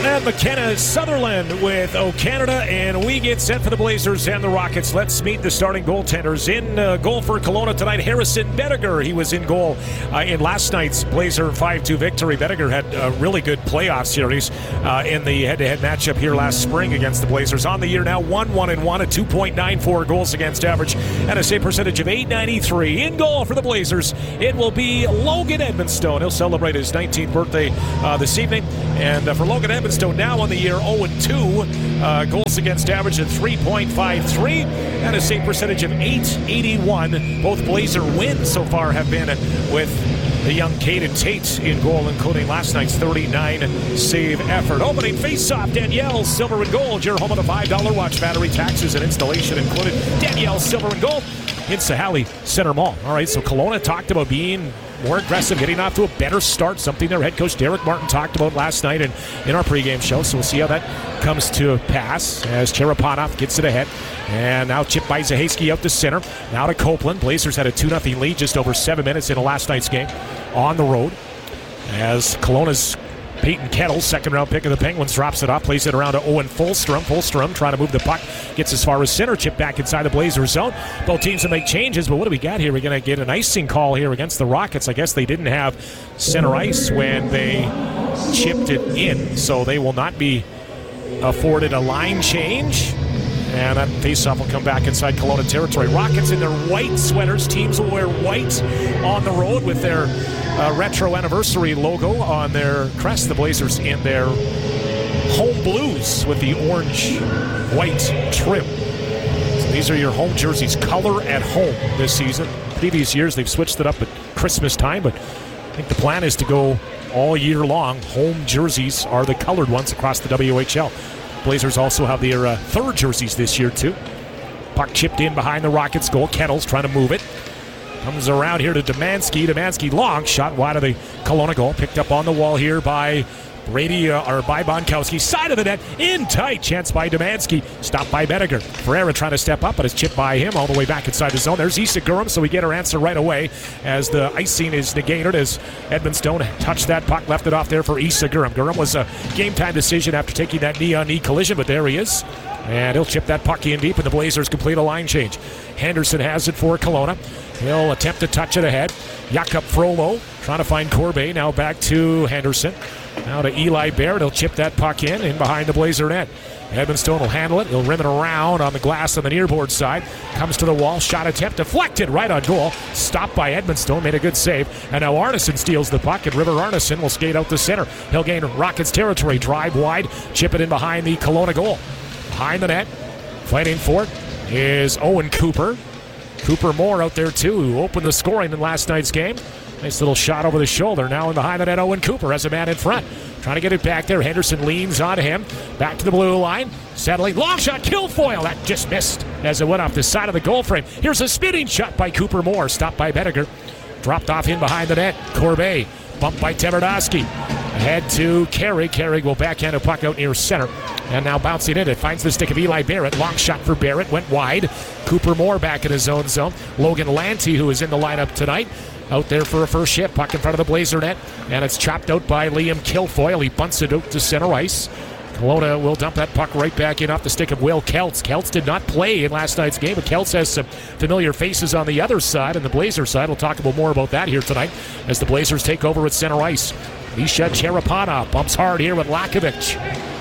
And McKenna Sutherland with O'Canada, and we get set for the Blazers and the Rockets. Let's meet the starting goaltenders. In goal for Kelowna tonight, Harrison Bettiger. He was in goal in last night's Blazer 5-2 victory. Bettiger had a really good playoff series in the head-to-head matchup here last spring against the Blazers. On the year now, 1-1-1 at 2.94 goals against average and a save percentage of .893. In goal for the Blazers, it will be Logan Edmonstone. He'll celebrate his 19th birthday this evening. And for Logan Edmonstone, now on the year 0-2, goals against average at 3.53 and a save percentage of .881. Both Blazer wins so far have been with the young Caden Tate in goal, including last night's 39 save effort. Opening face-off, Danielle, silver and gold. Your home of the $5 watch, battery, taxes, and installation included. Danielle, silver and gold in Sahali Center Mall. All right, so Kelowna talked about being more aggressive, getting off to a better start, something their head coach Derek Martin talked about last night in our pregame show. So we'll see how that comes to pass as Cherepanov gets it ahead. And now chipped by Zahaski out to center. Now to Copeland. Blazers had a 2-0 lead just over 7 minutes into last night's game on the road. As Kelowna's Peyton Kettle, second-round pick of the Penguins, drops it off, plays it around to Owen Fulstrom. Fulstrom trying to move the puck, gets as far as center, chip back inside the Blazers zone. Both teams will make changes, but what do we got here? We're going to get an icing call here against the Rockets. I guess they didn't have center ice when they chipped it in, so they will not be afforded a line change. And that faceoff will come back inside Kelowna territory. Rockets in their white sweaters. Teams will wear white on the road with their retro anniversary logo on their crest. The Blazers in their home blues with the orange-white trim. So these are your home jerseys. Color at home this season. Previous years they've switched it up at Christmas time, but I think the plan is to go all year long. Home jerseys are the colored ones across the WHL. Blazers also have their third jerseys this year, too. Puck chipped in behind the Rockets' goal. Kettles trying to move it. Comes around here to Demansky. Demansky long shot wide of the Kelowna goal. Picked up on the wall here by Brady or by Bonkowski. Side of the net. In tight. Chance by Demansky. Stopped by Bettiger. Ferreira trying to step up, but it's chipped by him all the way back inside the zone. There's Issa Gurum, so we get our answer right away as the icing is negated as Edmonstone touched that puck, left it off there for Issa Gurum. Gurum was a game-time decision after taking that knee-on-knee collision, but there he is. And he'll chip that puck in deep, and the Blazers complete a line change. Henderson has it for Kelowna. He'll attempt to touch it ahead. Jakob Frollo trying to find Corbet. Now back to Henderson. Now to Eli Barrett. He'll chip that puck in behind the Blazer net. Edmonstone will handle it. He'll rim it around on the glass on the nearboard side. Comes to the wall. Shot attempt deflected right on goal. Stopped by Edmonstone. Made a good save. And now Arneson steals the puck, and River Arneson will skate out the center. He'll gain Rockets territory. Drive wide. Chip it in behind the Kelowna goal. Behind the net. Fighting for it is Owen Cooper. Cooper Moore out there too, who opened the scoring in last night's game. Nice little shot over the shoulder. Now in behind the net, Owen Cooper has a man in front. Trying to get it back there. Henderson leans onto him. Back to the blue line. Settling. Long shot. Kilfoyle. That just missed as it went off the side of the goal frame. Here's a spinning shot by Cooper Moore. Stopped by Bettiger. Dropped off in behind the net. Corbet. Bumped by Tverdovsky. Ahead to Carey. Carey will backhand a puck out near center. And now bouncing in. It finds the stick of Eli Barrett. Long shot for Barrett. Went wide. Cooper Moore back in his own zone. Logan Lanty, who is in the lineup tonight, out there for a first hit. Puck in front of the Blazer net. And it's chopped out by Liam Kilfoyle. He bunts it out to center ice. Kelowna will dump that puck right back in off the stick of Will Kelts. Kelts did not play in last night's game, but Kelts has some familiar faces on the other side, and the Blazer side. We'll talk about more about that here tonight as the Blazers take over at center ice. Misha Cherepanov bumps hard here with Lakovic.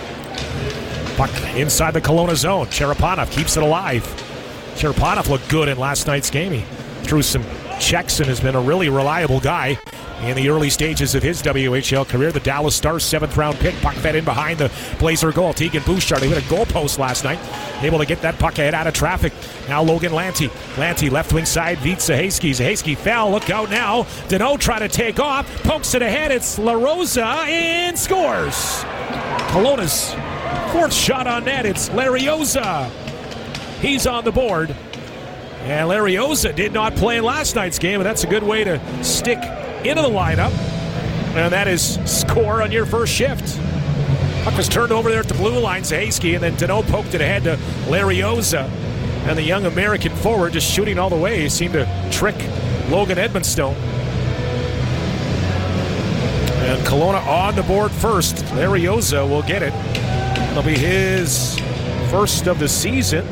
Puck inside the Kelowna zone. Cherepanov keeps it alive. Cherepanov looked good in last night's game. He threw some checks and has been a really reliable guy in the early stages of his WHL career. The Dallas Stars 7th-round pick. Puck fed in behind the Blazer goal. Tegan Bouchard, who hit a goal post last night, able to get that puck ahead out of traffic. Now Logan Lanty. Lanty left wing side, beats Zahaski. Zahaski fell. Look out now. Deneau trying to take off. Pokes it ahead. It's LaRosa and scores. Kelowna's fourth shot on net. It's Larioza. He's on the board. And Larioza did not play in last night's game, and that's a good way to stick into the lineup. And that is score on your first shift. Puck was turned over there at the blue line, Zahaski, and then Deneau poked it ahead to Larioza. And the young American forward just shooting all the way. He seemed to trick Logan Edmonstone. And Kelowna on the board first. Larioza will get it. It'll be his first of the season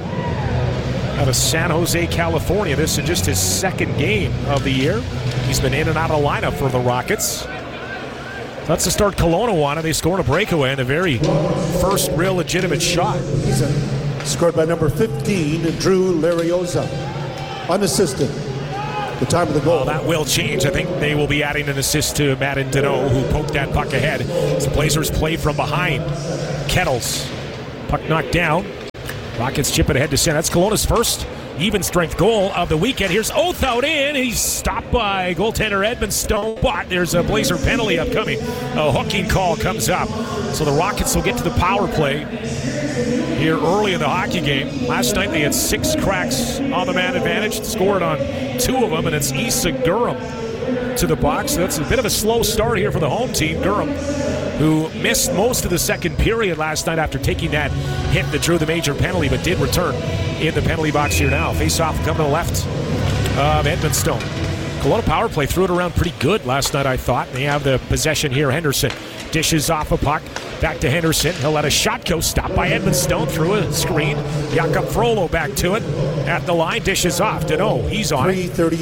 out of San Jose, California. This is just his second game of the year. He's been in and out of the lineup for the Rockets. That's the start Kelowna wanted. They scored a breakaway in the very first real legitimate shot. He's scored by number 15, Drew Larioza, unassisted. The time of the goal. Well, that will change. I think they will be adding an assist to Madden Deneau, who poked that puck ahead. As the Blazers play from behind. Kettles, puck knocked down. Rockets chip it ahead to center. That's Kelowna's first even strength goal of the weekend. Here's Oath out in. He's stopped by goaltender Edmund Stone, but there's a Blazer penalty upcoming. A hooking call comes up. So the Rockets will get to the power play here early in the hockey game. Last night they had 6 cracks on the man advantage, scored on 2 of them, and it's Issa Gurham to the box. So that's a bit of a slow start here for the home team. Gurham, who missed most of the second period last night after taking that hit that drew the major penalty, but did return in the penalty box here now. Face-off coming to the left of Edmund Stone. Kelowna power play threw it around pretty good last night, I thought. They have the possession here. Henderson dishes off a puck. Back to Henderson. He'll let a shot go. Stopped by Edmund Stone through a screen. Jakob Frollo back to it. At the line, dishes off. Deneau, he's on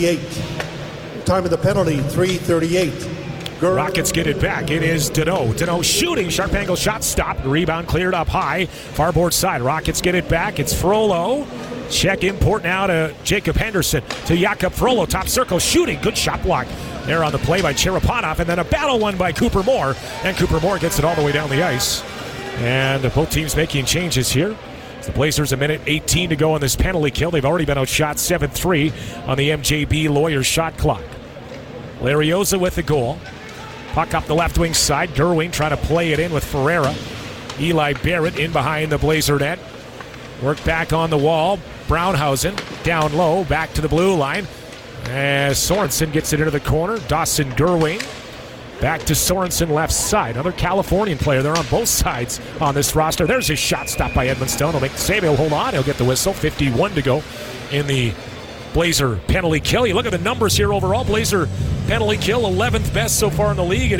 3:38. Time of the penalty, 3:38. Rockets get it back. It is Deneau. Deneau shooting. Sharp angle shot stopped. Rebound cleared up high. Far board side. Rockets get it back. It's Frollo. Check import now to Jacob Henderson. To Jakob Frollo. Top circle shooting. Good shot block there on the play by Cherepanov. And then a battle won by Cooper Moore. And Cooper Moore gets it all the way down the ice. And both teams making changes here. The Blazers, a minute 18 to go on this penalty kill. They've already been outshot 7-3 on the MJB Lawyers shot clock. Larioza with the goal. Puck up the left wing side. Gerwing trying to play it in with Ferreira. Eli Barrett in behind the Blazer net. Work back on the wall. Brownhausen down low. Back to the blue line. As Sorensen gets it into the corner. Dawson Gerwing. Back to Sorensen left side. Another Californian player. They're on both sides on this roster. There's his shot stopped by Edmund Stone. He'll make the save. He'll hold on. He'll get the whistle. 51 to go in the Blazer penalty kill. You look at the numbers here overall. Blazer penalty kill, 11th best so far in the league at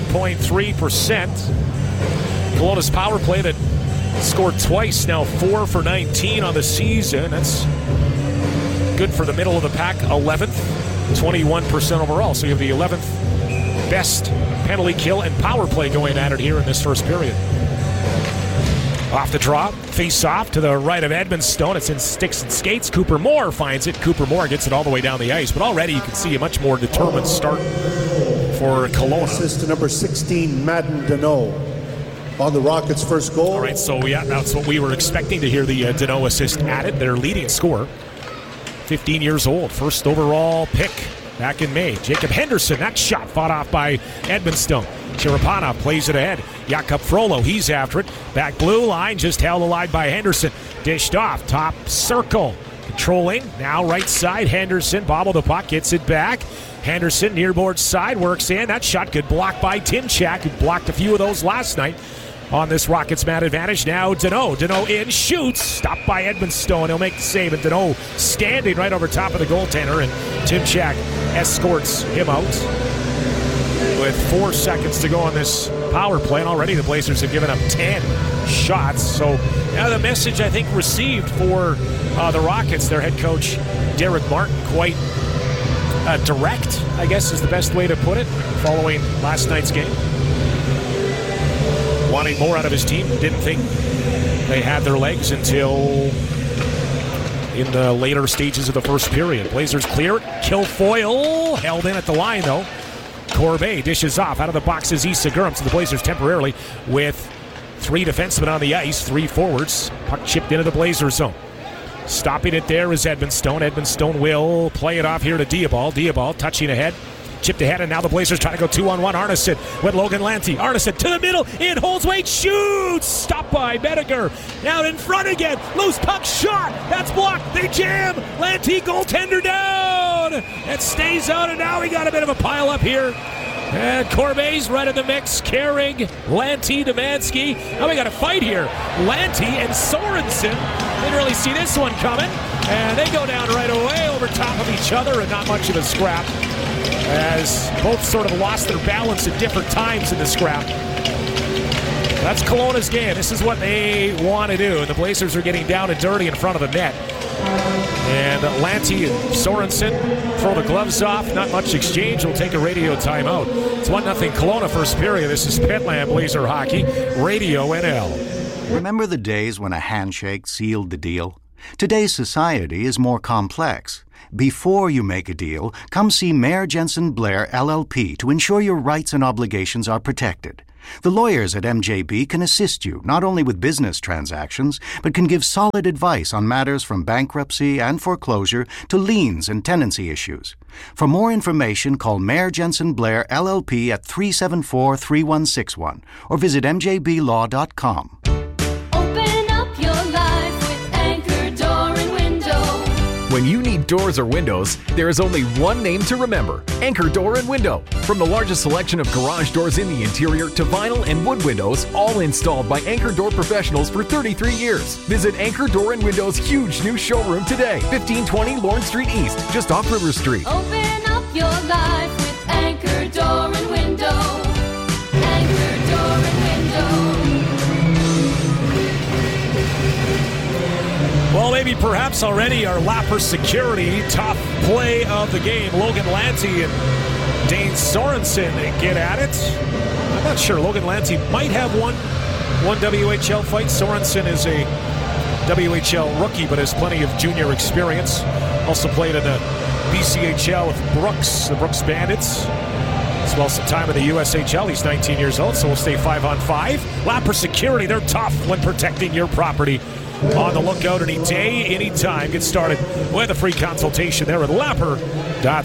81.3%. Kelowna's power play that scored twice, now 4 for 19 on the season. That's good for the middle of the pack. 11th, 21% overall. So you have the 11th best penalty kill and power play going at it here in this first period. Off the draw, face off to the right of Edmund Stone. It's in sticks and skates. Cooper Moore finds it. Cooper Moore gets it all the way down the ice. But already you can see a much more determined start for Kelowna. Assist to number 16, Madden Deneau, on the Rockets' first goal. All right, so yeah, that's what we were expecting to hear, the Deneau assist added. Their leading scorer, 15 years old, first overall pick back in May. Jacob Henderson, that shot fought off by Edmund Stone. Cherepanov plays it ahead. Jakob Frollo, he's after it. Back blue line, just held alive by Henderson. Dished off, top circle. Controlling, now right side, Henderson. Bobble the puck, gets it back. Henderson, near board side, works in. That shot good block by Timchak, who blocked a few of those last night on this Rockets man advantage. Now Deneau. Deneau in, shoots. Stopped by Edmund Stone. He'll make the save. And Deneau standing right over top of the goaltender. And Timchak escorts him out. With 4 seconds to go on this power play, and already the Blazers have given up 10 shots. So now the message, I think, received for the Rockets, their head coach, Derek Martin, quite direct, I guess is the best way to put it, following last night's game. Wanting more out of his team. Didn't think they had their legs until in the later stages of the first period. Blazers clear it. Kilfoyle held in at the line, though. Corbet dishes off. Out of the box is Issa Gurham. So the Blazers temporarily with 3 defensemen on the ice, 3 forwards. Puck chipped into the Blazers zone. Stopping it there is Edmund Stone. Edmund Stone will play it off here to Diabal. Diabal touching ahead. Chipped ahead, and now the Blazers trying to go 2-on-1. Arneson with Logan Lanty. Arneson to the middle. In holds weight. Shoots. Stopped by Bediger. Now in front again. Loose puck shot. That's blocked. They jam. Lanty goaltender down. It stays out, and now we got a bit of a pile up here. And Corbet's right in the mix. Carrig, Lanty, Demansky. Now we got a fight here. Lanty and Sorensen. Didn't really see this one coming. And they go down right away over top of each other, and not much of a scrap. as both sort of lost their balance at different times in the scrap. That's Kelowna's game. This is what they want to do. And the Blazers are getting down and dirty in front of the net. And Lanty and Sorensen throw the gloves off. Not much exchange. We'll take a radio timeout. It's 1-0 Kelowna first period. This is Petland Blazer Hockey, Radio NL. Remember the days when a handshake sealed the deal? Today's society is more complex. Before you make a deal, come see Mayor Jensen Blair LLP to ensure your rights and obligations are protected. The lawyers at MJB can assist you not only with business transactions, but can give solid advice on matters from bankruptcy and foreclosure to liens and tenancy issues. For more information, call Mayor Jensen Blair LLP at 374-3161 or visit mjblaw.com. Open up your life with Anchor Door and Window. When you need doors or windows, there is only one name to remember: Anchor Door and Window. From the largest selection of garage doors in the interior to vinyl and wood windows, all installed by Anchor Door professionals for 33 years. Visit Anchor Door and Window's huge new showroom today, 1520 Lawrence Street East, just off River Street. Open up your life with Anchor Door and Window. Anchor Door and Window. Well, maybe perhaps already our Lapper Security top play of the game. Logan Lanty and Dane Sorensen get at it. I'm not sure. Logan Lanty might have one WHL fight. Sorensen is a WHL rookie, but has plenty of junior experience. Also played in the BCHL with Brooks, the Brooks Bandits, as well as some time in the USHL. He's 19 years old, so we'll stay 5-on-5. Lapper Security, they're tough when protecting your property. On the lookout any day, any time. Get started with a free consultation there at lapper.ca.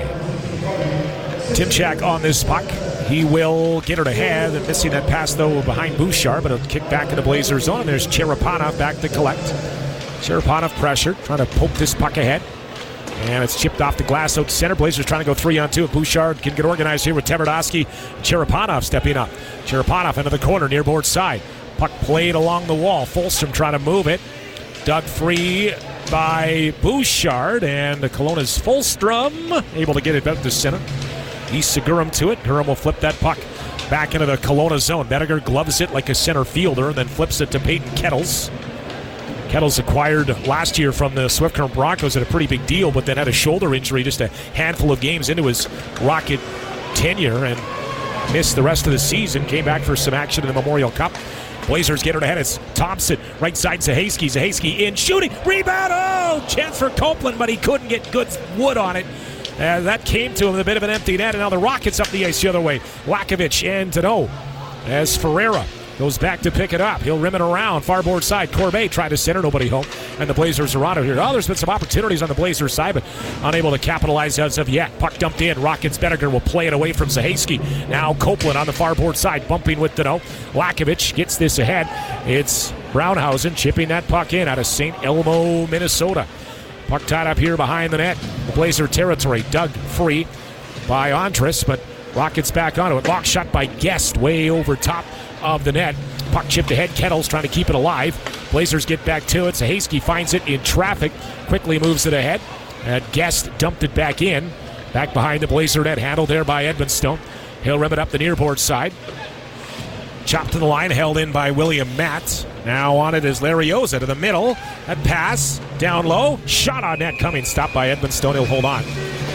Timchak on this puck. He will get her to head. And missing that pass, though, behind Bouchard, but it'll kick back in the Blazer zone. And there's Cherepanov back to collect. Cherepanov pressured, trying to poke this puck ahead. And it's chipped off the glass out center. Blazers trying to go 3-on-2. Bouchard can get organized here with Tverdovsky. Cherepanov stepping up. Cherepanov into the corner, near board side. Puck played along the wall. Fulstrom trying to move it. Dug free by Bouchard. And Kelowna's Fulstrom able to get it out to center. East Segurum to it. Durham will flip that puck back into the Kelowna zone. Bettiger gloves it like a center fielder and then flips it to Peyton Kettles. Kettles acquired last year from the Swift Current Broncos at a pretty big deal, but then had a shoulder injury just a handful of games into his Rocket tenure and missed the rest of the season. Came back for some action in the Memorial Cup. Blazers get it ahead. It's Thompson, right side Zahaski. Zahaski in, shooting, rebound. Oh, chance for Copeland, but he couldn't get good wood on it. That came to him with a bit of an empty net, and now the Rockets up the ice the other way. Lakovic and Tano as Ferreira goes back to pick it up. He'll rim it around. Far board side. Corbet tried to center. Nobody home. And the Blazers are on it here. Oh, there's been some opportunities on the Blazers side, but unable to capitalize as of yet. Puck dumped in. Rockets Bettiger will play it away from Zahaski. Now Copeland on the far board side, bumping with Tano. Lakovic gets this ahead. It's Brownhausen chipping that puck in out of St. Elmo, Minnesota. Puck tied up here behind the net. The Blazer territory. Dug free by Andrus, but Rockets back onto it. Lock shot by Guest way over top of the net. Puck chipped ahead. Kettles trying to keep it alive. Blazers get back to it. Zahaski finds it in traffic. Quickly moves it ahead. And Guest dumped it back in. Back behind the Blazer net. Handled there by Edmonstone. He'll rim it up the near board side. Chopped to the line. Held in by William Matt. Now on it is Larioza to the middle. That pass down low. Shot on net coming. Stopped by Edmonstone. He'll hold on.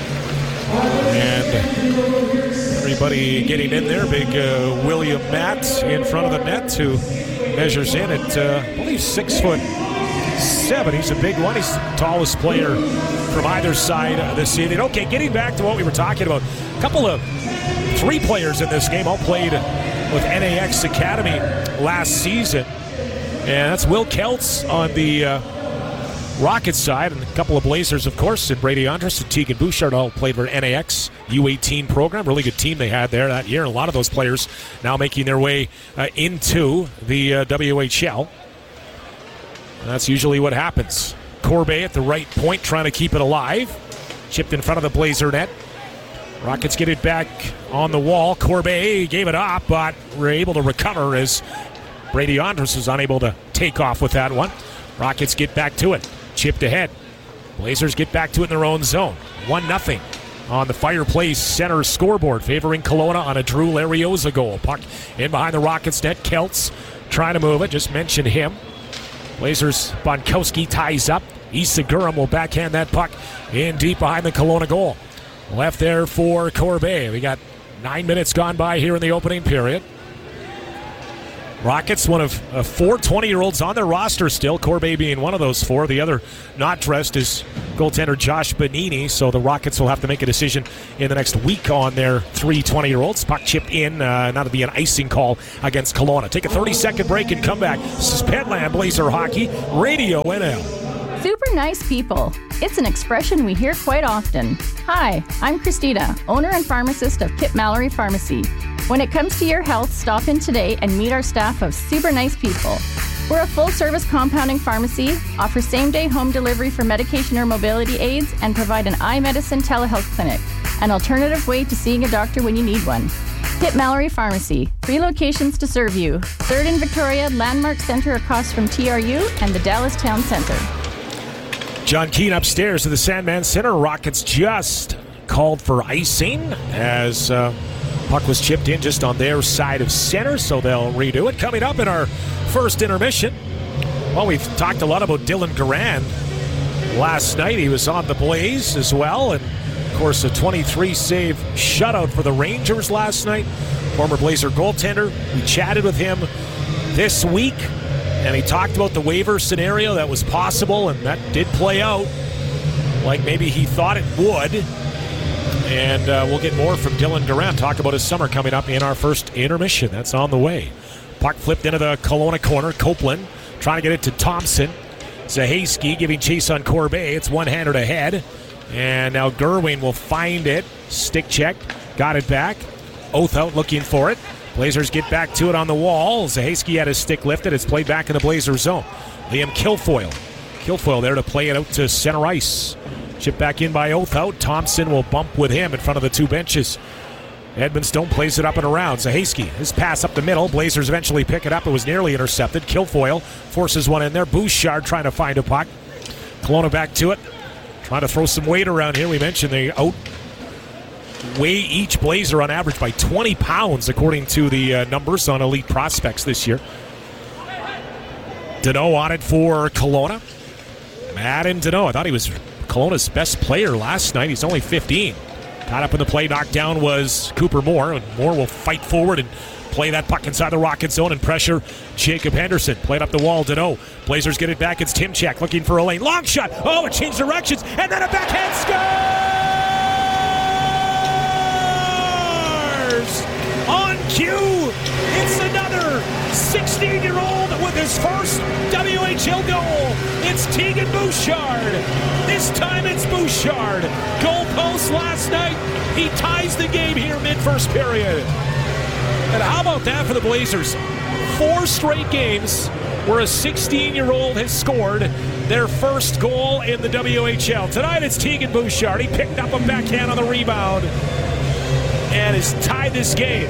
And everybody getting in there. Big William Matt in front of the net who measures in at, I believe, 6'7". He's a big one. He's the tallest player from either side of the season. Okay, getting back to what we were talking about. A couple of 3 players in this game all played with NAX Academy last season. And that's Will Kelts on the Rockets side, and a couple of Blazers, of course, and Brady Andrus and Tegan Bouchard all played for NAX U18 program. Really good team they had there that year. A lot of those players now making their way into the WHL. And that's usually what happens. Corbet at the right point trying to keep it alive. Chipped in front of the Blazer net. Rockets get it back on the wall. Corbet gave it up, but were able to recover as Brady Andrus was unable to take off with that one. Rockets get back to it. Chipped ahead. Blazers get back to it in their own zone. 1-0. on the Fireplace Center scoreboard, favoring Kelowna on a Drew Larioza goal. Puck in behind the Rockets net. Kelts trying to move it. Just mentioned him. Blazers, Bonkowski ties up. Isagurum will backhand that puck in deep behind the Kelowna goal. Left there for Corbet. We got 9 minutes gone by here in the opening period. Rockets, one of 4 20-year-olds on their roster still, Corbet being one of those 4. The other not dressed is goaltender Josh Bonini, so the Rockets will have to make a decision in the next week on their 3 20-year-olds. Puck chipped in, that'll be an icing call against Kelowna. Take a 30-second break and come back. This is Petland Blazer Hockey, Radio NL. Super nice people. It's an expression we hear quite often. Hi, I'm Christina, owner and pharmacist of Kip Mallory Pharmacy. When it comes to your health, stop in today and meet our staff of super nice people. We're a full-service compounding pharmacy, offer same-day home delivery for medication or mobility aids, and provide an eye medicine telehealth clinic, an alternative way to seeing a doctor when you need one. Kip Mallory Pharmacy, 3 locations to serve you. 3rd in Victoria, Landmark Center across from TRU, and the Dallas Town Center. John Keane upstairs to the Sandman Center. Rockets just called for icing as puck was chipped in just on their side of center, so they'll redo it. Coming up in our first intermission, well, we've talked a lot about Dylan Garand last night. He was on the Blaze as well, and of course a 23-save shutout for the Rangers last night. Former Blazer goaltender. We chatted with him this week, and he talked about the waiver scenario that was possible, and that did play out like maybe he thought it would. And we'll get more from Dylan Garand. Talk about his summer coming up in our first intermission. That's on the way. Puck flipped into the Kelowna corner. Copeland trying to get it to Thompson. Zahaski giving chase on Corbet. It's one-handed ahead. And now Gerwin will find it. Stick check. Got it back. Oath out looking for it. Blazers get back to it on the wall. Zahaski had his stick lifted. It's played back in the Blazer zone. Liam Kilfoyle. Kilfoyle there to play it out to center ice. Chip back in by Oath-out. Thompson will bump with him in front of the 2 benches. Edmonstone plays it up and around. Zahaski, his pass up the middle. Blazers eventually pick it up. It was nearly intercepted. Kilfoyle forces one in there. Bouchard trying to find a puck. Kelowna back to it. Trying to throw some weight around here. We mentioned they outweigh each Blazer on average by 20 pounds, according to the numbers on Elite Prospects this year. Deneau on it for Kelowna. Madden Deneau. I thought he was Kelowna's best player last night. He's only 15. Caught up in the play. Knocked down was Cooper Moore. And Moore will fight forward and play that puck inside the Rocket zone and pressure Jacob Henderson. Played up the wall. Deneau. Blazers get it back. It's Timchak looking for a lane. Long shot. Oh, it changed directions. And then a backhand scores! On cue. It's another 16-year-old with his first WHL goal. It's Tegan Bouchard. This time it's Bouchard. Goal post last night. He ties the game here mid-first period. And how about that for the Blazers? 4 straight games where a 16-year-old has scored their first goal in the WHL. Tonight it's Tegan Bouchard. He picked up a backhand on the rebound and has tied this game.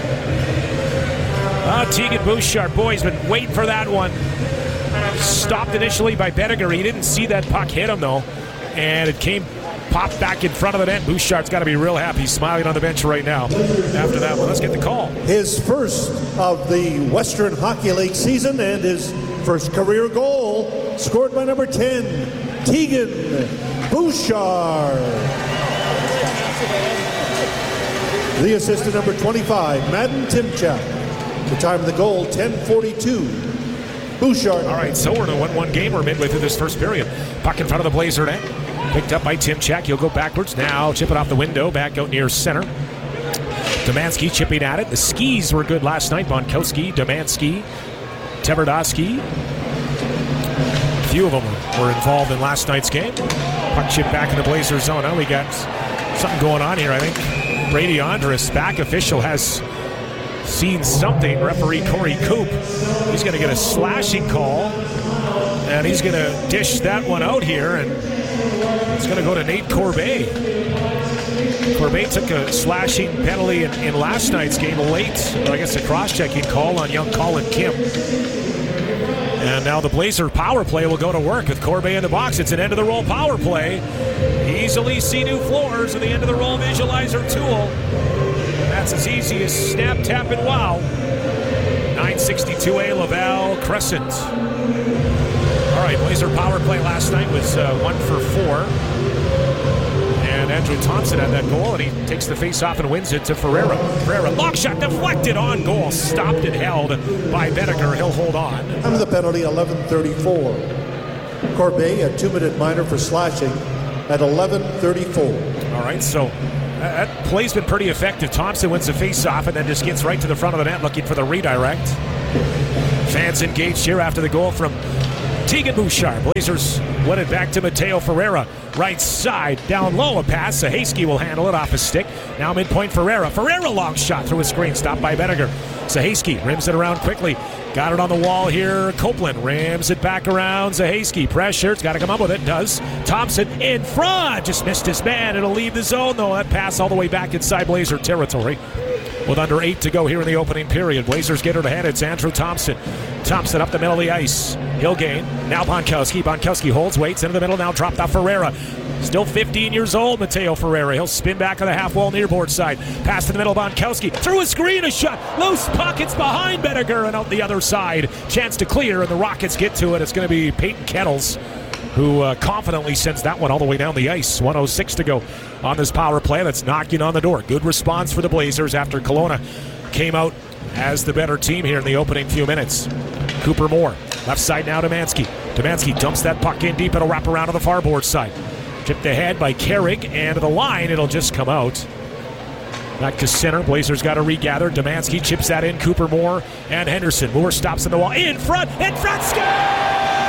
Tegan Bouchard, boy, he's been waiting for that one. Stopped initially by Bettiger. He didn't see that puck hit him, though. And it popped back in front of the net. Bouchard's got to be real happy. He's smiling on the bench right now after that one. Let's get the call. His first of the Western Hockey League season and his first career goal, scored by number 10, Tegan Bouchard. The assistant, number 25, Madden Timchak. The time of the goal, 10:42. Bouchard. All right, so we're in a 1-1 game. We're midway through this first period. Puck in front of the Blazer net. Picked up by Timchak. He'll go backwards. Now chip it off the window. Back out near center. Domanski chipping at it. The skis were good last night. Bonkowski, Domanski, Tverdovsky. A few of them were involved in last night's game. Puck chip back in the Blazer zone. Now we got something going on here, I think. Brady Andrus, back official, has seen something. Referee Corey Coop, he's going to get a slashing call, and he's going to dish that one out here, and it's going to go to Nate Corbet. Corbet took a slashing penalty in last night's game late, or I guess a cross-checking call on young Colin Kim. And now the Blazer power play will go to work with Corbet in the box. It's an end-of-the-roll power play. Easily see new floors with the end-of-the-roll visualizer tool. That's as easy as snap, tap, and wow. 962A Laval Crescent. All right, Blazer power play last night was 1 for 4. And Andrew Thompson had that goal, and he takes the face-off and wins it to Ferreira. Ferreira, lock shot deflected on goal. Stopped and held by Bedeker. He'll hold on. Under the penalty, 11:34. Corbet, a 2-minute minor for slashing at 11:34. All right, so that play's been pretty effective. Thompson wins the face-off and then just gets right to the front of the net looking for the redirect. Fans engaged here after the goal from Tegan Bouchard. Blazers win it back to Mateo Ferreira. Right side, down low, a pass. Sahaski will handle it off his stick. Now midpoint Ferreira. Ferreira long shot through a screen. Stopped by Bedeker. Sahaski rims it around quickly. Got it on the wall here. Copeland rims it back around. Sahaski pressure. It's got to come up with it. Does. Thompson in front. Just missed his man. It'll leave the zone, though. That pass all the way back inside Blazer territory. With under 8 to go here in the opening period. Blazers get her to head. It's Andrew Thompson. Thompson up the middle of the ice. He'll gain. Now Bonkowski. Bonkowski holds, waits into the middle. Now dropped off Ferreira. Still 15 years old, Mateo Ferreira. He'll spin back on the half wall near board side. Pass to the middle, Bonkowski. Through a screen, a shot. Loose pockets behind Bedeker and out the other side. Chance to clear, and the Rockets get to it. It's going to be Peyton Kettles who confidently sends that one all the way down the ice. 1:06 to go on this power play. That's knocking on the door. Good response for the Blazers after Kelowna came out as the better team here in the opening few minutes. Cooper Moore, left side now to Mansky. Domanski dumps that puck in deep. It'll wrap around to the far board side. Tipped ahead by Carrick, and to the line, it'll just come out. Back to center. Blazers got to regather. Domanski chips that in. Cooper Moore and Henderson. Moore stops in the wall. In front, scores!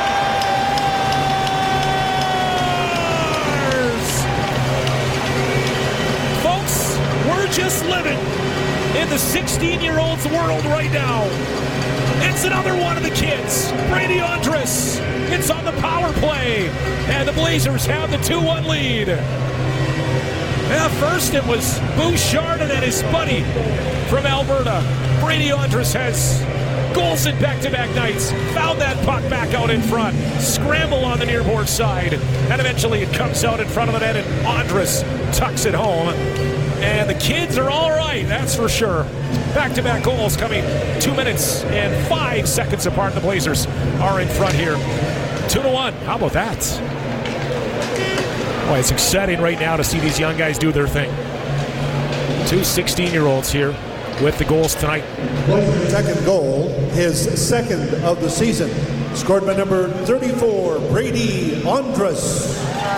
Folks, we're just living in the 16-year-old's world right now. It's another one of the kids. Brady Andrus. It's on the power play. And the Blazers have the 2-1 lead. At first it was Bouchard and then his buddy from Alberta. Brady Andrus has goals in back-to-back nights. Found that puck back out in front. Scramble on the nearboard side. And eventually it comes out in front of the net and Andrus tucks it home. And the kids are all right, that's for sure. Back-to-back goals coming 2 minutes and 5 seconds apart. The Blazers are in front here. 2-1. How about that? Boy, it's exciting right now to see these young guys do their thing. 2 16-year-olds here with the goals tonight. Second goal, his second of the season. Scored by number 34, Brady Andrus.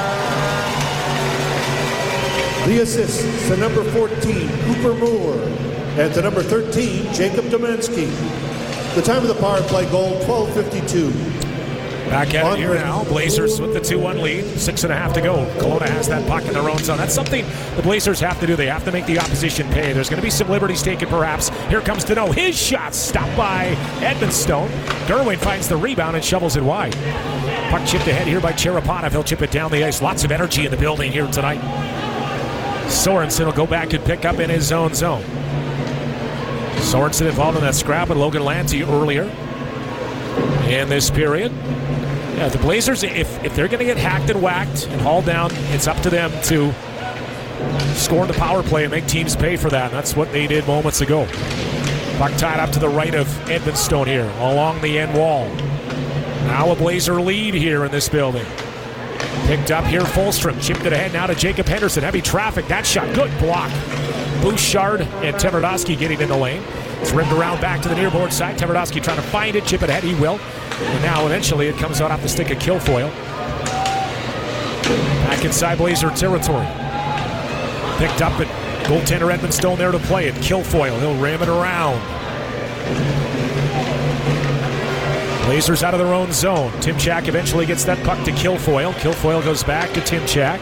The assists to number 14, Cooper Moore, and to number 13, Jacob Domanski. The time of the power play goal, 12:52. Back at it here now. Blazers with the 2-1 lead. 6.5 to go. Kelowna has that puck in their own zone. That's something the Blazers have to do. They have to make the opposition pay. There's going to be some liberties taken perhaps. Here comes Deneau. His shot stopped by Edmonstone. Derwin finds the rebound and shovels it wide. Puck chipped ahead here by Cherepanov. He'll chip it down the ice. Lots of energy in the building here tonight. Sorensen will go back and pick up in his own zone. Sorensen involved in that scrap with Logan Lanty earlier in this period. Yeah, the Blazers, if they're going to get hacked and whacked and hauled down, it's up to them to score in the power play and make teams pay for that. That's what they did moments ago. Puck tied up to the right of Edmonstone here, along the end wall. Now a Blazer lead here in this building. Picked up here, Fulstrom. Chipped it ahead now to Jacob Henderson. Heavy traffic. That shot, good block. Bouchard and Tverdovsky getting in the lane. It's rimmed around back to the nearboard side. Tverdovsky trying to find it, chip it ahead. He will. And now eventually it comes out off the stick of Kilfoyle. Back inside Blazer territory. Picked up at goaltender Edmonstone there to play it. Kilfoyle, he'll ram it around. Blazers out of their own zone. Timchak eventually gets that puck to Kilfoyle. Kilfoyle goes back to Timchak.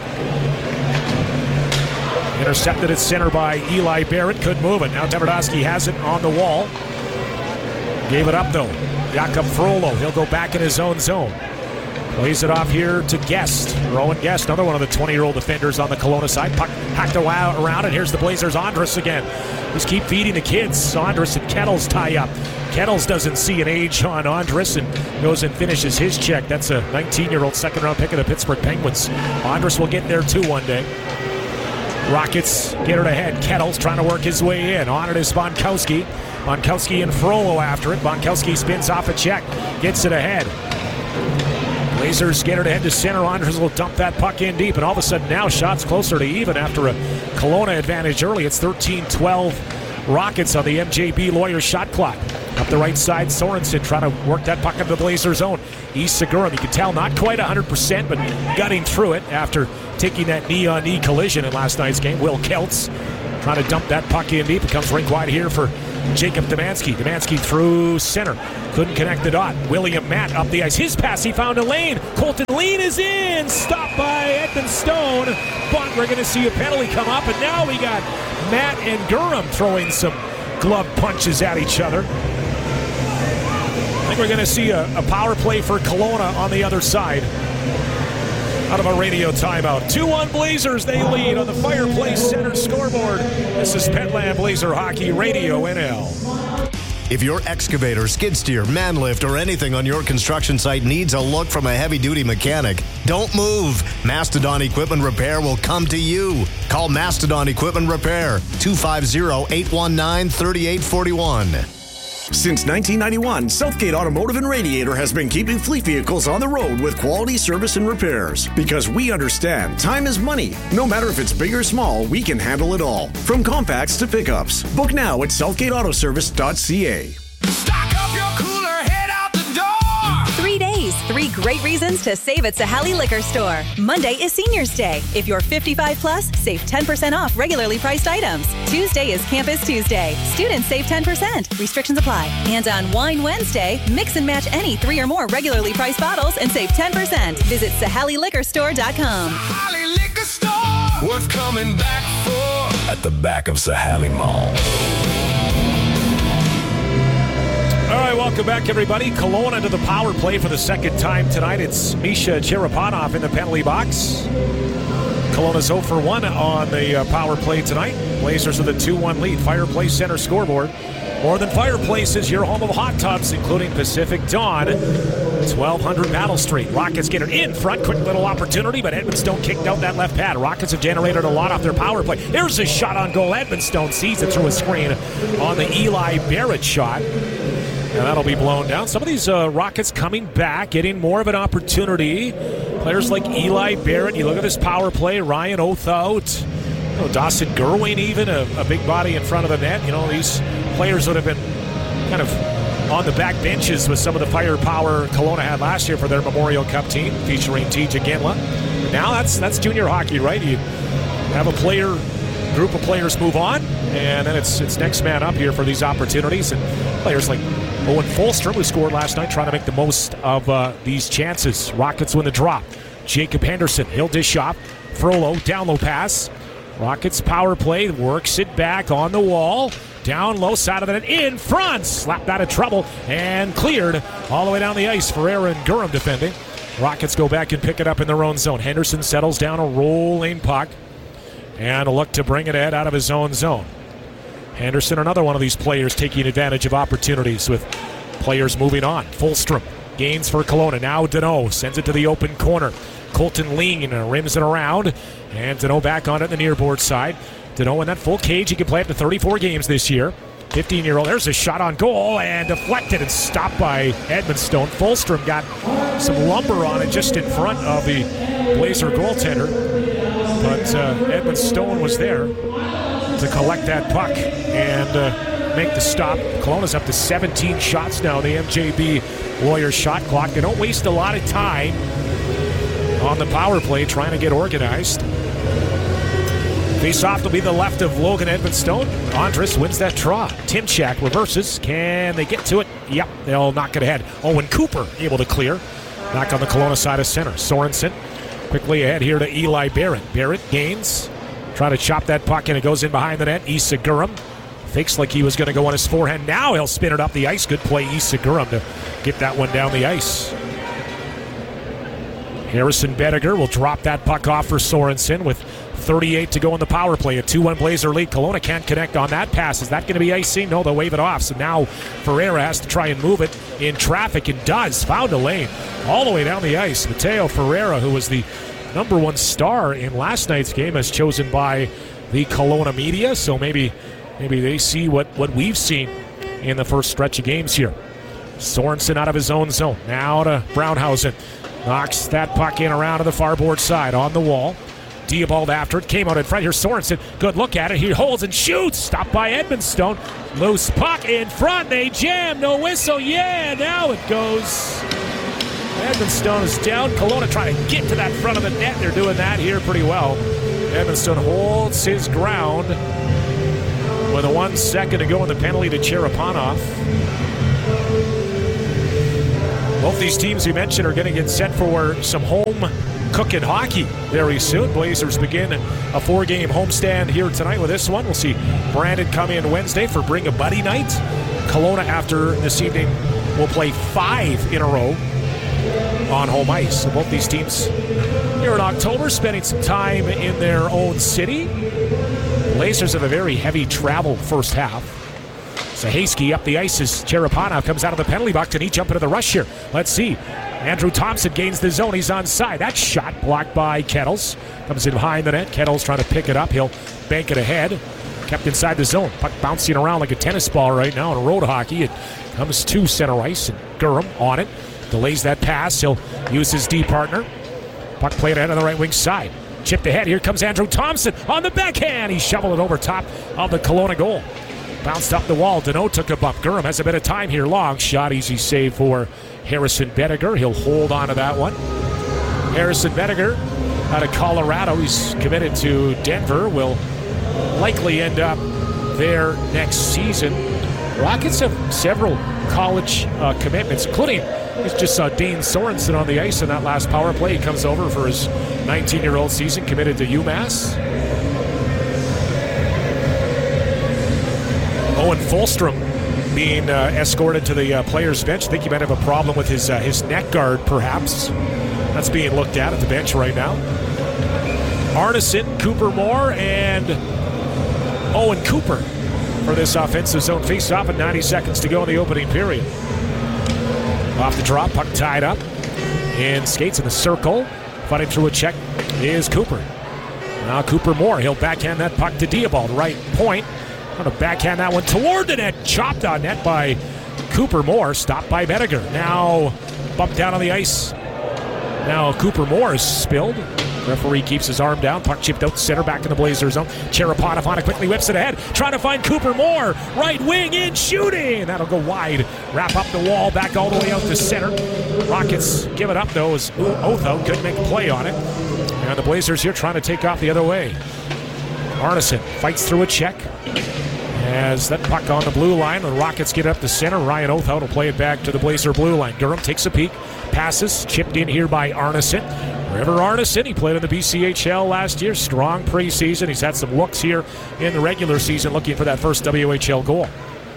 Intercepted at center by Eli Barrett. Could move it. Now Tverdovsky has it on the wall. Gave it up though. Jakob Frollo. He'll go back in his own zone. Plays it off here to Guest. Rowan Guest, another one of the 20-year-old defenders on the Kelowna side. Puck hacked around, and here's the Blazers' Andrus again. Just keep feeding the kids. Andrus and Kettles tie up. Kettles doesn't see an age on Andrus and goes and finishes his check. That's a 19-year-old second-round pick of the Pittsburgh Penguins. Andrus will get there too one day. Rockets get it ahead. Kettles trying to work his way in. On it is Bonkowski. Bonkowski and Frollo after it. Bonkowski spins off a check. Gets it ahead. Blazers get it ahead to center. Andrus will dump that puck in deep. And all of a sudden now shots closer to even after a Kelowna advantage early. It's 13-12 Rockets on the MJB Lawyer shot clock. Up the right side, Sorensen trying to work that puck into the Blazer zone. Segurum, you can tell not quite 100%, but gutting through it after taking that knee-on-knee collision in last night's game. Will Kelts trying to dump that puck in deep. It comes rink wide here for Jacob Demansky. Demansky through center. Couldn't connect the dot. William Matt up the ice. His pass, he found a lane. Colton Lean is in. Stopped by Edmund Stone. But we're going to see a penalty come up, and now we got Matt and Guram throwing some glove punches at each other. I think we're going to see a power play for Kelowna on the other side. Out of a radio timeout. 2-1 Blazers, they lead on the Fireplace Center scoreboard. This is Petland Blazer Hockey Radio NL. If your excavator, skid steer, man lift, or anything on your construction site needs a look from a heavy-duty mechanic, don't move. Mastodon Equipment Repair will come to you. Call Mastodon Equipment Repair, 250-819-3841. Since 1991, Southgate Automotive and Radiator has been keeping fleet vehicles on the road with quality service and repairs. Because we understand time is money. No matter if it's big or small, we can handle it all. From compacts to pickups. Book now at southgateautoservice.ca. Stock up your cooler, head out the door. 3 days, 3 great reasons to save at Sahali Liquor Store. Monday is Seniors Day. If you're 55 plus, save 10% off regularly priced items. Tuesday is Campus Tuesday. Students save 10%. Restrictions apply. And on Wine Wednesday, mix and match any 3 or more regularly priced bottles and save 10%. Visit SahaliLiquorStore.com. Sahali Liquor Store. Worth coming back for. At the back of Sahali Mall. All right, welcome back, everybody. Kelowna to the power play for the second time tonight. It's Misha Cherepanov in the penalty box. Kelowna's 0 for 1 on the power play tonight. Blazers with a 2-1 lead. Fireplace Center scoreboard. More Than Fireplaces, your home of hot tubs, including Pacific Dawn. 1200 Battle Street. Rockets get it in front. Quick little opportunity, but Edmundstone kicked out that left pad. Rockets have generated a lot off their power play. There's a shot on goal. Edmundstone sees it through a screen on the Eli Barrett shot. And that'll be blown down. Some of these Rockets coming back, getting more of an opportunity. Players like Eli Barrett. You look at this power play. Ryan Oathout. Dawson Gerwin even, a big body in front of the net. These players that have been kind of on the back benches with some of the firepower Kelowna had last year for their Memorial Cup team, featuring TJ Ginla. Now that's junior hockey, right? You have a group of players move on, and then it's next man up here for these opportunities. And players like Owen Fulstrom, who scored last night, trying to make the most of these chances. Rockets win the drop. Jacob Henderson, he'll dish off. Frollo, down low pass. Rockets power play, works it back on the wall. Down low side of it, in front. Slapped out of trouble and cleared all the way down the ice for Aaron Guram defending. Rockets go back and pick it up in their own zone. Henderson settles down a rolling puck and a look to bring it out of his own zone. Henderson, another one of these players taking advantage of opportunities with players moving on. Fulstrom gains for Kelowna. Now Deneau sends it to the open corner. Colton Lean rims it around, and Deneau back on it in the near board side. Deneau in that full cage. He can play up to 34 games this year. 15-year-old. There's a shot on goal and deflected and stopped by Edmundstone. Fulstrom got some lumber on it just in front of the Blazer goaltender, but Edmundstone was there to collect that puck and make the stop. Kelowna's up to 17 shots now. The MJB Warriors shot clock. They don't waste a lot of time on the power play trying to get organized. Face-off will be the left of Logan Edmundstone. Andrus wins that draw. Timchak reverses. Can they get to it? Yep, they'll knock it ahead. Owen Cooper able to clear. Back on the Kelowna side of center. Sorensen quickly ahead here to Eli Barrett. Barrett gains. Try to chop that puck and it goes in behind the net. Segurum fakes like he was going to go on his forehand. Now he'll spin it up the ice. Good play, Segurum, to get that one down the ice. Harrison Bediger will drop that puck off for Sorensen with 38 to go in the power play. A 2-1 Blazer lead. Kelowna can't connect on that pass. Is that going to be icing? No, they'll wave it off. So now Ferreira has to try and move it in traffic and does. Found a lane all the way down the ice. Mateo Ferreira, who was the number one star in last night's game, as chosen by the Kelowna media. So maybe they see what we've seen in the first stretch of games here. Sorensen out of his own zone. Now to Brownhausen. Knocks that puck in around to the far board side on the wall. Diabald after it. Came out in front. Here's Sorensen. Good look at it. He holds and shoots. Stopped by Edmonstone. Loose puck in front. They jam. No whistle. Yeah, now it goes. Edmonstone is down. Kelowna trying to get to that front of the net. They're doing that here pretty well. Edmonstone holds his ground with a 1 second to go in the penalty to Cherepanov. Both these teams we mentioned are going to get set for some home cooking hockey very soon. Blazers begin a 4-game homestand here tonight with this one. We'll see Brandon come in Wednesday for Bring a Buddy night. Kelowna, after this evening, will play 5 in a row on home ice. So both these teams here in October spending some time in their own city. Blazers have a very heavy travel first half. Zahaski up the ice as Cherepanov comes out of the penalty box, and he jump into the rush here. Let's see. Andrew Thompson gains the zone. He's onside. That shot blocked by Kettles. Comes in behind the net. Kettles trying to pick it up. He'll bank it ahead. Kept inside the zone. Puck bouncing around like a tennis ball right now in road hockey. It comes to center ice, and Gurram on it. Delays that pass. He'll use his D partner. Puck played ahead on the right wing side. Chipped ahead. Here comes Andrew Thompson on the backhand. He shoveled it over top of the Kelowna goal. Bounced up the wall. Deneau took a bump. Gurram has a bit of time here. Long shot. Easy save for Harrison Bettiger. He'll hold on to that one. Harrison Bettiger out of Colorado. He's committed to Denver. Will likely end up there next season. Rockets have several college commitments, including we just saw Dane Sorensen on the ice in that last power play. He comes over for his 19-year-old season, committed to UMass. Owen Fulstrom being escorted to the players' bench. I think he might have a problem with his neck guard, perhaps. That's being looked at the bench right now. Arneson, Cooper Moore, and Owen Cooper for this offensive zone face-off, and 90 seconds to go in the opening period. Off the drop, puck tied up, and skates in the circle. Fighting through a check is Cooper. Now Cooper Moore, he'll backhand that puck to Diabald, right point. Going to backhand that one toward the net. Chopped on net by Cooper Moore. Stopped by Bettiger. Now bumped down on the ice. Now Cooper Moore is spilled. Referee keeps his arm down. Puck chipped out center, back in the Blazer zone. Cherepanov on it, quickly whips it ahead. Trying to find Cooper Moore. Right wing in, shooting. That'll go wide. Wrap up the wall, back all the way out to center. Rockets give it up, though, as Otho couldn't make a play on it. And the Blazers here trying to take off the other way. Arneson fights through a check. As that puck on the blue line, the Rockets get up to center. Ryan Otho will play it back to the Blazer blue line. Durham takes a peek, passes, chipped in here by Arneson. River Arneson, he played in the BCHL last year. Strong preseason. He's had some looks here in the regular season looking for that first WHL goal.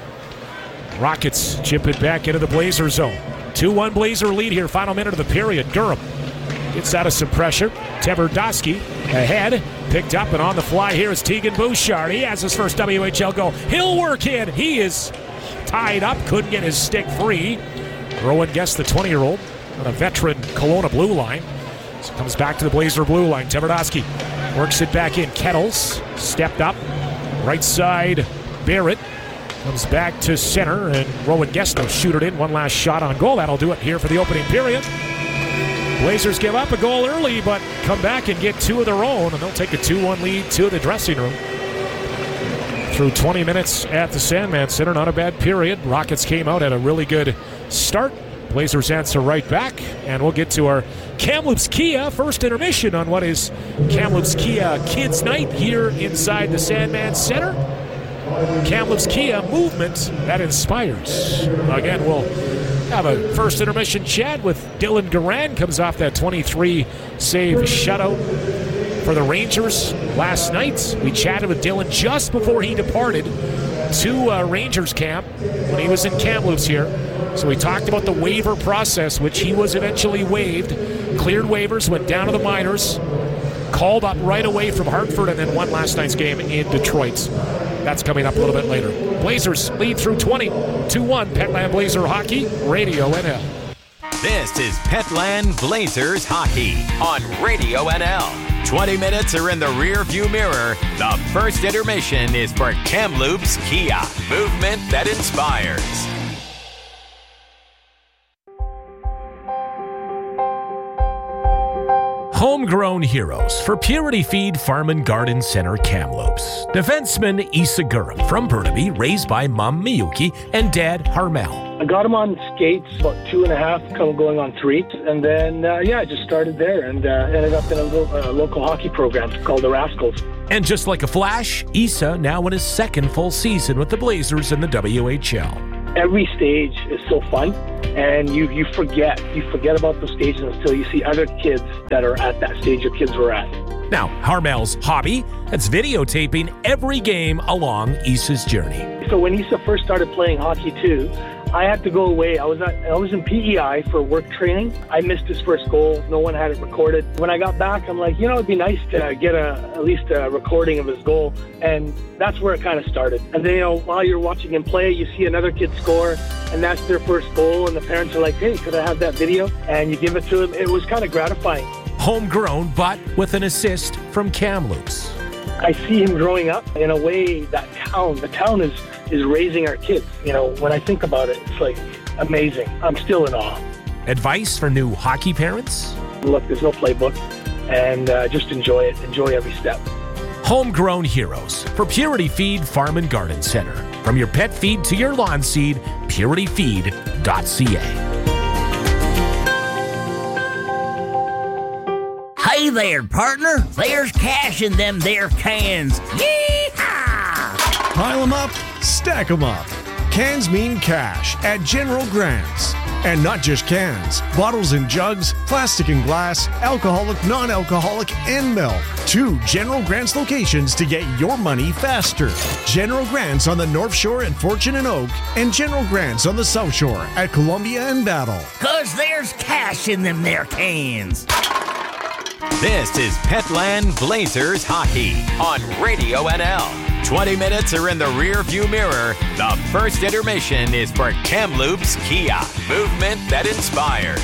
Rockets chip it back into the Blazer zone. 2-1 Blazer lead here, final minute of the period. Durham gets out of some pressure. Tverdovsky ahead, picked up, and on the fly here is Tegan Bouchard. He has his first WHL goal. He'll work in. He is tied up, couldn't get his stick free. Rowan Guest, the 20-year-old, on a veteran Kelowna blue line. So comes back to the Blazer blue line. Tverdovsky works it back in. Kettles stepped up. Right side, Barrett comes back to center, and Rowan Guest will shoot it in. One last shot on goal. That'll do it here for the opening period. Blazers give up a goal early, but come back and get two of their own, and they'll take a 2-1 lead to the dressing room. Through 20 minutes at the Sandman Center, not a bad period. Rockets came out at a really good start. Blazers answer right back, and we'll get to our Kamloops Kia first intermission on what is Kamloops Kia Kids Night here inside the Sandman Center. Kamloops Kia, movement that inspires. Again, we'll have a first intermission chat with Dylan Duran. Comes off that 23-save shutout for the Rangers last night. We chatted with Dylan just before he departed to Rangers camp when he was in Kamloops here. So we talked about the waiver process, which he was eventually waived. Cleared waivers, went down to the minors. called up right away from Hartford and then won last night's game in Detroit. That's coming up a little bit later. Blazers lead through 20, 2-1. Petland Blazer Hockey, Radio NL. This is Petland Blazers Hockey on Radio NL. 20 minutes are in the rear view mirror. The first intermission is for Kamloops Kia. Movement that inspires. Homegrown heroes for Purity Feed Farm and Garden Center Kamloops. Defenseman Issa Gurum from Burnaby, raised by Mom Miyuki and Dad Harmel. I got him on skates about 2.5, going on 3. And then, I just started there and ended up in a local hockey program called the Rascals. And just like a flash, Issa now in his second full season with the Blazers in the WHL. Every stage is so fun, and you forget about those stages until you see other kids that are at that stage your kids were at. Now, Harmel's hobby, that's videotaping every game along Issa's journey. So when Issa first started playing hockey too, I had to go away. I was in PEI for work training. I missed his first goal. No one had it recorded. When I got back, I'm like, it'd be nice to get at least a recording of his goal. And that's where it kind of started. And then, while you're watching him play, you see another kid score, and that's their first goal. And the parents are like, hey, could I have that video? And you give it to him. It was kind of gratifying. Homegrown, but with an assist from Kamloops. I see him growing up in a way that the town is raising our kids. When I think about it, it's like amazing. I'm still in awe. Advice for new hockey parents? Look, there's no playbook, and just enjoy it. Enjoy every step. Homegrown heroes for Purity Feed Farm and Garden Center. From your pet feed to your lawn seed, purityfeed.ca. Hey there, partner. There's cash in them there cans. Yee-haw! Pile them up, stack them up. Cans mean cash at General Grants. And not just cans. Bottles and jugs, plastic and glass, alcoholic, non-alcoholic, and milk. 2 General Grants locations to get your money faster. General Grants on the North Shore at Fortune and Oak, and General Grants on the South Shore at Columbia and Battle. 'Cause there's cash in them there cans. This is Petland Blazers Hockey on Radio NL. 20 minutes are in the rear view mirror. The first intermission is for Kamloops Kia. Movement that inspires.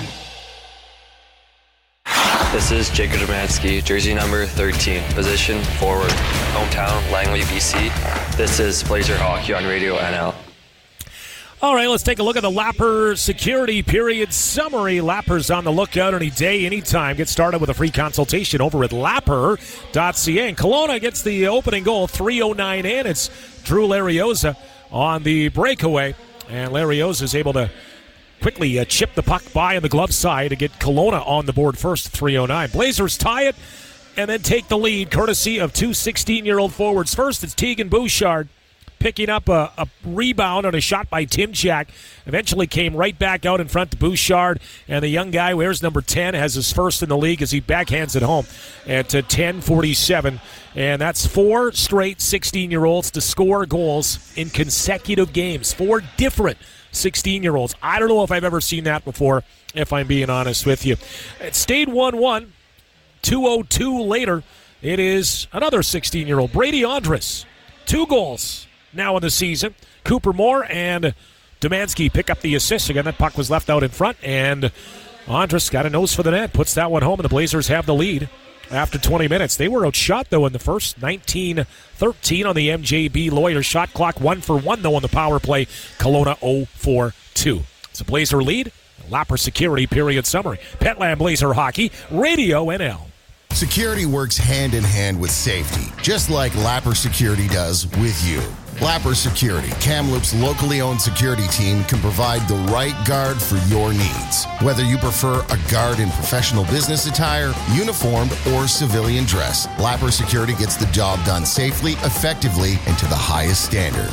This is Jacob Demansky, jersey number 13, position forward, hometown Langley, BC. This is Blazer Hockey on Radio NL. All right, let's take a look at the Lapper Security Period Summary. Lapper's on the lookout any day, anytime. Get started with a free consultation over at lapper.ca. And Kelowna gets the opening goal, 3:09 in. It's Drew Larioza on the breakaway. And Larioza is able to quickly chip the puck by on the glove side to get Kelowna on the board first, 3:09. Blazers tie it and then take the lead, courtesy of 2 16-year-old forwards. First, it's Tegan Bouchard, picking up a rebound on a shot by Tim Jack. Eventually came right back out in front to Bouchard, and the young guy wears number 10, has his first in the league as he backhands it home at 10:47. And that's 4 straight 16-year-olds to score goals in consecutive games. 4 different 16-year-olds. I don't know if I've ever seen that before, if I'm being honest with you. It stayed 1-1. 2:02 later, it is another 16-year-old, Brady Andrus. 2 goals now in the season. Cooper Moore and Demansky pick up the assist. Again, that puck was left out in front, and Andrus got a nose for the net, puts that one home, and the Blazers have the lead after 20 minutes. They were outshot, though, in the first, 19-13 on the MJB Lawyer shot clock. 1-for-1, though, on the power play. Kelowna 0-for-2. It's a Blazer lead. Lapper Security Period Summary. Petland Blazer Hockey, Radio NL. Security works hand in hand with safety, just like Lapper Security does with you. Lapper Security, Kamloops' locally owned security team, can provide the right guard for your needs. Whether you prefer a guard in professional business attire, uniformed, or civilian dress, Lapper Security gets the job done safely, effectively, and to the highest standards.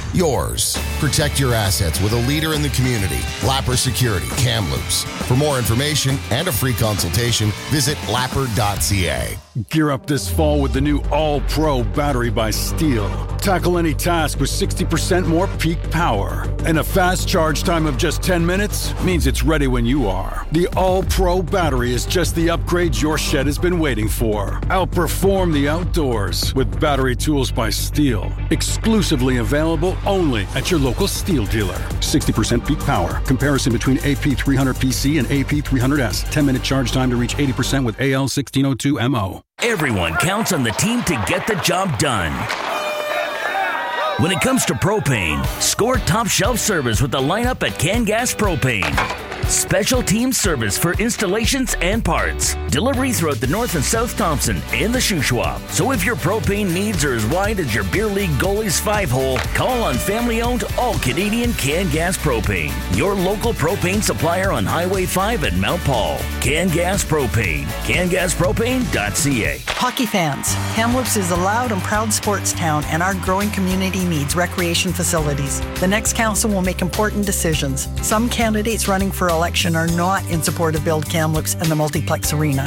Yours. Protect your assets with a leader in the community, Lapper Security, Kamloops. For more information and a free consultation, visit lapper.ca. Gear up this fall with the new All-Pro battery by Steel. Tackle any task with 60% more peak power. And a fast charge time of just 10 minutes means it's ready when you are. The All-Pro battery is just the upgrade your shed has been waiting for. Outperform the outdoors with battery tools by Steel. Exclusively available only at your local Steel dealer. 60% peak power. Comparison between AP300PC and AP300S. 10-minute charge time to reach 80% with AL1602MO. Everyone counts on the team to get the job done. When it comes to propane, score top shelf service with the lineup at CanGas Propane. Special team service for installations and parts. Delivery throughout the North and South Thompson and the Shuswap. So if your propane needs are as wide as your beer league goalie's 5-hole, call on family-owned all-Canadian CanGas Propane. Your local propane supplier on Highway 5 at Mount Paul. CanGas Propane. CanGasPropane.ca. Hockey fans, Kamloops is a loud and proud sports town, and our growing community needs recreation facilities. The next council will make important decisions. Some candidates running for election are not in support of Build Kamloops and the multiplex arena.